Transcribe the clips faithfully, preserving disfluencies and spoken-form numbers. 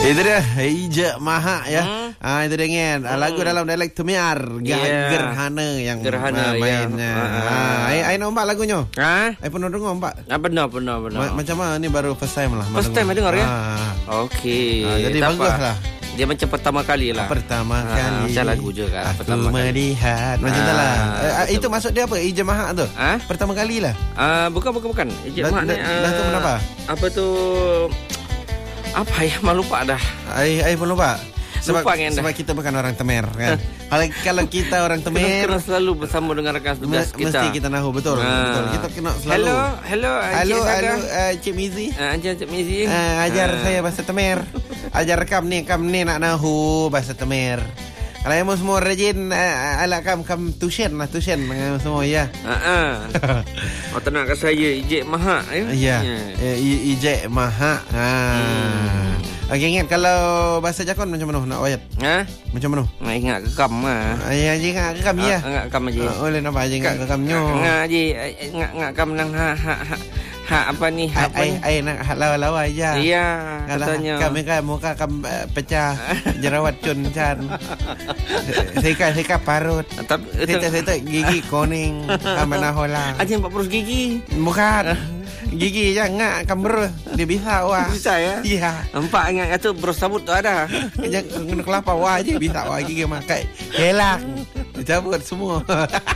Itu dia Ije Maha ya. Hmm? Ah itu dia kan. Hmm. Lagu dalam dialek Temiar, yeah. Gerhana yang Gerhana, mainnya. Yeah. Ah, ai ai nombak lagunya. Ha? Ai pernah dengar mbak? Ah benar benar benar. Ma- macam mana ni baru first time lah. First time dengar ya? Ah. Okey. Ah, jadi tak bagus apa. lah. Dia macam pertama kali lah. Pertama ha, kali. Macam lagu je kan. Aku pertama melihat kali. Macam tu lah. Uh, itu maksud dia apa? Ije Maha tu? Ha? Pertama kali lah. Uh, bukan bukan bukan. Ije Maha ni. Dah tu kenapa? Apa tu? Apa ya? Malu lupa dah. Ai ai pun lupa. Sebab, lupa kan sebab kita bukan orang Temer kan. kalau, kalau kita orang Temer kena selalu bersama dengan rakan tugas m- kita. Mesti kita nahu betul. Ha. Betul. Kita kena selalu. Hello, hello, hello, hello, uh, Cik Mizi. Uh, Cik Mizi. Uh, ajar uh. saya bahasa Temer. Ajar kam ni, kam ni nak nahu bahasa Temer. Kalau kamu semua rajin uh, ala kam kam tuition lah tuition uh, semua ya. Ha ah. Oh tenang kat saya Ije Maha ya. Ya. Yeah. Ije Maha. Ha. Hmm. Okey ingat kalau bahasa Jakun macam mana nak ayat? Ha? Macam mana? Nak ingat kekam ah. Ya je ingat kekam ya. Ingat kekam aje. Oleh nampak aje ingat kekamnya. Ingat aje ingat ingat kam nang ha ha ha. Ha apa ni? Ha apa ni? Ai nak lawa-lawa aja. Iya, katanya. Kami kan muka kam uh, pecah jerawat cun can. Seka-seka parut. Tapi seta-seta gigi kuning mana hola. Aje empat puluh gigi. Bukan. Gigi je ngak kamera. Dia bisa wah. Bisa ya? Iya. Empat ingat kata bros sabut tu ada. Jangan kena kelapa wah je bisa wah gigi makai. Helak. Cabut semua.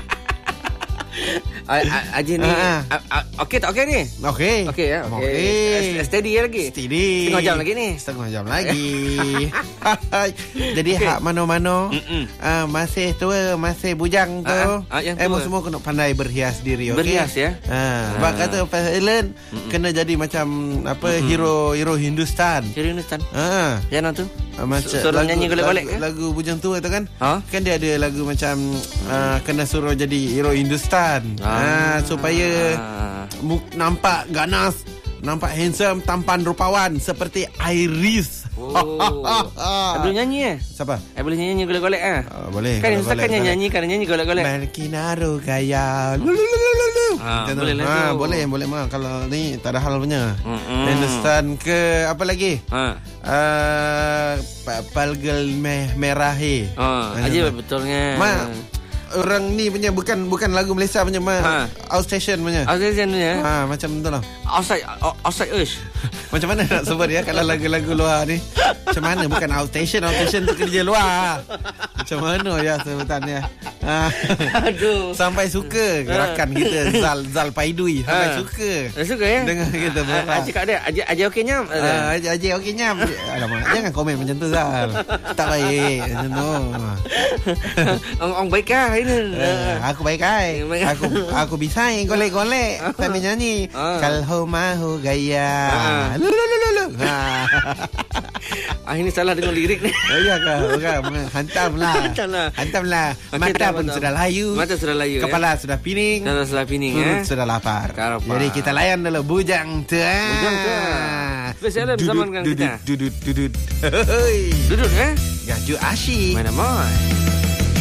Aje ni okey tak okey ni? Okey. Okey ya. Okey. Steady ya lagi? Steady. Setengah jam lagi ni. Setengah jam lagi. Jadi okay. Hak mano-mano uh, masih tua, masih bujang tu. Uh, uh, eh semua kena pandai berhias diri, okey. Berhias ya. Ha, uh, sebab uh. kata Faz Island kena jadi macam apa mm-mm. hero hero Hindustan. Hero Hindustan. Ha. Uh. Jangan tu. Uh, macam suruh lagu, nyanyi golek-golek lagu, kan? lagu bujang tua tu kan? Huh? Kan dia ada lagu macam uh, kena suruh jadi hero Hindustan. Ah. Uh, supaya uh. nampak ganas, nampak handsome, tampan rupawan seperti Iris. Oh. Saya boleh nyanyi eh? Siapa? Saya boleh nyanyi golek-golek ah. Uh, boleh. Kan Ustaz kan nyanyi, kan nyanyi golek-golek. Berkinaro gaya. Ha, boleh lah ha, boleh, boleh mah. Kalau ni tak ada hal punya. Hindustan ke apa lagi? Ha. Uh, Palgal meh merahi. Ha, aja betulnya. Ma, orang ni punya bukan bukan lagu Malaysia punya mah. Ha. Outstation punya. Outstation punya. Ha, macam tu lah. Outside outside ush. Macam mana nak sebut ya kalau lagu-lagu luar ni? Macam mana bukan outstation, outstation tu kerja luar. Macam mana ya sebutannya? Ha. Aduh. Sampai suka gerakan kita Zal Zal Paidui sampai ha. suka. Suka ya? Dengan kita berapa. Aje kat dia, aje aje okey nyam. Ah, aje aje okey nyam. Alamak, jangan komen macam tu Zal. Tak baik macam tu. Ong baik ah ini. Aku baik ai. Aku aku bisa golek-golek sambil nyanyi. Kalau mahu gaya. Lu lu lu lu. Ha. Ah ini salah dengan lirik ni. Oh iya kau, kau hantamlah. Hantamlah. Hantamlah. Mata pun sudah layu. Mata sudah layu. Kepala ya? sudah pining. Sudah sudah pining ya. Sudah Sudah lapar. Karapa. Jadi kita layan dulu bujang tu. Bujang tu. Spesial bersama dengan kita. Dudut dudut. Dudut eh? Gaju asyik. Mana mai?